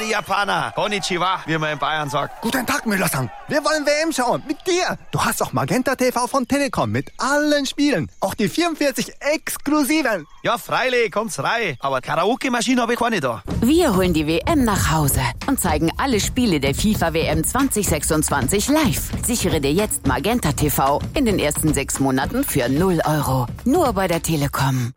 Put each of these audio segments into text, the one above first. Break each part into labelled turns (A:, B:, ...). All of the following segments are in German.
A: die Japaner. Konnichiwa, wie man in Bayern sagt.
B: Guten Tag, Müller-san. Wir wollen WM schauen. Mit dir. Du hast doch Magenta TV von Telekom mit allen Spielen. Auch die 44 exklusiven.
A: Ja, freilich, kommt's rein. Aber Karaoke-Maschine habe ich keine da.
C: Wir holen die WM nach Hause und zeigen alle Spiele der FIFA-WM 2026 live. Sichere dir jetzt Magenta TV in den ersten 6 Monaten für 0 €. Nur bei der Telekom.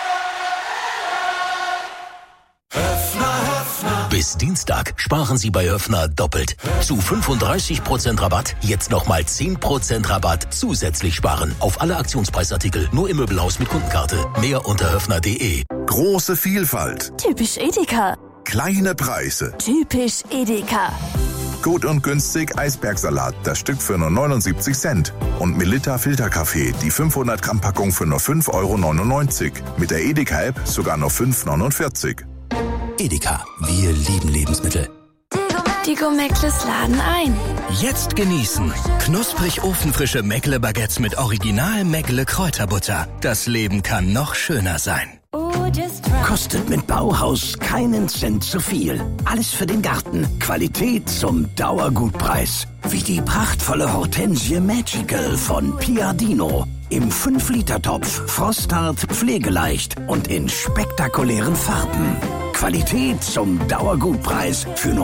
D: Bis Dienstag sparen Sie bei Höfner doppelt. Zu 35% Rabatt, jetzt nochmal 10% Rabatt zusätzlich sparen. Auf alle Aktionspreisartikel, nur im Möbelhaus mit Kundenkarte. Mehr unter höfner.de.
E: Große Vielfalt.
F: Typisch Edeka.
E: Kleine Preise.
F: Typisch Edeka.
E: Gut und günstig Eisbergsalat, das Stück für nur 79 Cent. Und Melitta Filterkaffee, die 500 Gramm Packung für nur 5,99 €. Mit der Edeka-App sogar nur 5,49 €.
D: Edeka, wir lieben Lebensmittel.
F: Die Meckles laden ein.
D: Jetzt genießen. Knusprig ofenfrische Meckle-Baguettes mit Original Meckle-Kräuterbutter. Das Leben kann noch schöner sein.
G: Kostet mit Bauhaus keinen Cent zu viel. Alles für den Garten. Qualität zum Dauergutpreis. Wie die prachtvolle Hortensie Magical von Piadino. Im 5-Liter-Topf, frosthart, pflegeleicht und in spektakulären Farben. Qualität zum Dauergutpreis für nur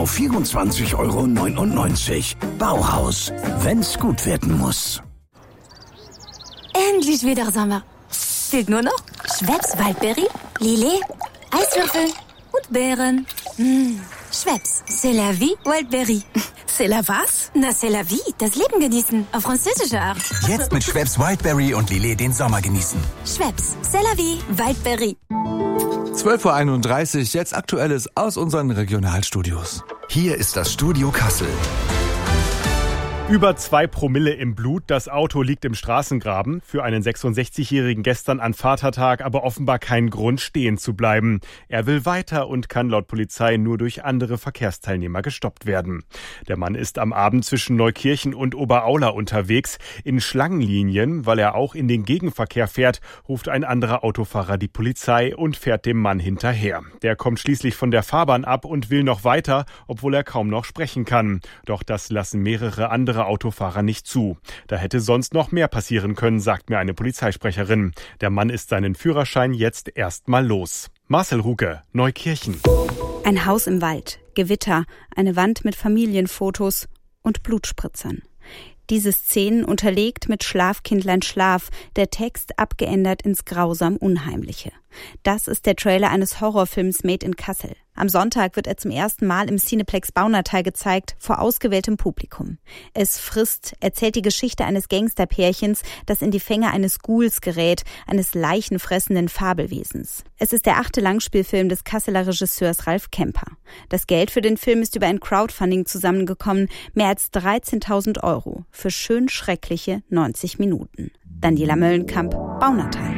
G: 24,99 € Bauhaus, wenn's gut werden muss.
F: Endlich wieder Sommer. Fehlt nur noch Schweppes Waldberry, Lillet, Eiswürfel und Beeren. Schweppes, c'est la vie, Waldberry.
H: C'est la was?
F: Na, c'est la vie, das Leben genießen, auf französische Art.
I: Jetzt mit Schweppes Wildberry und Lillet den Sommer genießen.
F: Schweppes, c'est la vie, Waldberry.
J: 12:31 Uhr, jetzt Aktuelles aus unseren Regionalstudios.
I: Hier ist das Studio Kassel.
K: Über 2 Promille im Blut, das Auto liegt im Straßengraben. Für einen 66-Jährigen gestern an Vatertag aber offenbar kein Grund, stehen zu bleiben. Er will weiter und kann laut Polizei nur durch andere Verkehrsteilnehmer gestoppt werden. Der Mann ist am Abend zwischen Neukirchen und Oberaula unterwegs. In Schlangenlinien, weil er auch in den Gegenverkehr fährt, ruft ein anderer Autofahrer die Polizei und fährt dem Mann hinterher. Der kommt schließlich von der Fahrbahn ab und will noch weiter, obwohl er kaum noch sprechen kann. Doch das lassen mehrere andere Autofahrer nicht zu. Da hätte sonst noch mehr passieren können, sagt mir eine Polizeisprecherin. Der Mann ist seinen Führerschein jetzt erstmal los. Marcel Ruge, Neukirchen.
L: Ein Haus im Wald, Gewitter, eine Wand mit Familienfotos und Blutspritzern. Diese Szenen unterlegt mit Schlafkindlein Schlaf, der Text abgeändert ins grausam Unheimliche. Das ist der Trailer eines Horrorfilms Made in Kassel. Am Sonntag wird er zum ersten Mal im Cineplex Baunatal gezeigt, vor ausgewähltem Publikum. Es frisst erzählt die Geschichte eines Gangsterpärchens, das in die Fänge eines Ghouls gerät, eines leichenfressenden Fabelwesens. Es ist der 8. Langspielfilm des Kasseler Regisseurs Ralf Kemper. Das Geld für den Film ist über ein Crowdfunding zusammengekommen, mehr als 13.000 € für schön schreckliche 90 Minuten. Daniela Möllenkamp, Baunatal.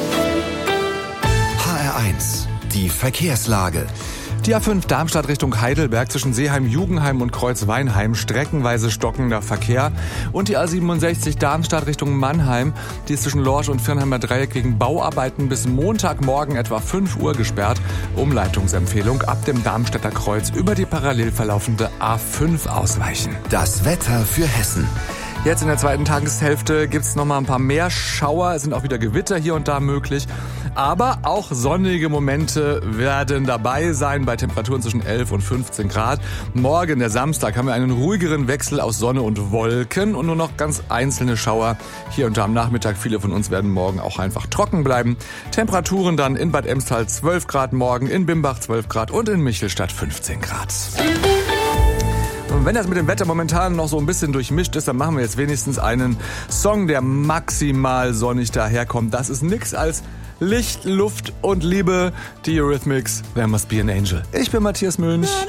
I: HR1, die Verkehrslage.
J: Die A5 Darmstadt Richtung Heidelberg zwischen Seeheim-Jugenheim und Kreuzweinheim, streckenweise stockender Verkehr. Und die A67 Darmstadt Richtung Mannheim, die ist zwischen Lorsch und Firnheimer Dreieck wegen Bauarbeiten bis Montagmorgen etwa 5 Uhr gesperrt. Umleitungsempfehlung ab dem Darmstädter Kreuz über die parallel verlaufende A5 ausweichen.
I: Das Wetter für Hessen.
J: Jetzt in der zweiten Tageshälfte gibt's noch mal ein paar mehr Schauer. Es sind auch wieder Gewitter hier und da möglich. Aber auch sonnige Momente werden dabei sein bei Temperaturen zwischen 11 und 15 Grad. Morgen, der Samstag, haben wir einen ruhigeren Wechsel aus Sonne und Wolken und nur noch ganz einzelne Schauer. Hier und da am Nachmittag. Viele von uns werden morgen auch einfach trocken bleiben. Temperaturen dann in Bad Emstal 12 Grad morgen, in Bimbach 12 Grad und in Michelstadt 15 Grad. Und wenn das mit dem Wetter momentan noch so ein bisschen durchmischt ist, dann machen wir jetzt wenigstens einen Song, der maximal sonnig daherkommt. Das ist nix als Licht, Luft und Liebe. Die Eurythmics, There Must Be an Angel. Ich bin Matthias Mönch.